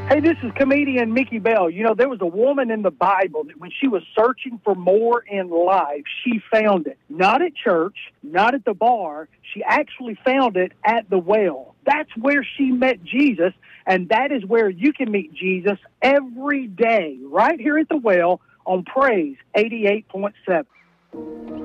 Hey, this is comedian Mickey Bell. You know, there was a woman in the Bible that when she was searching for more in life, she found it. Not at church, not at the bar. She actually found it at the well. That's where she met Jesus, and that is where you can meet Jesus every day, right here at the well on Praise 88.7.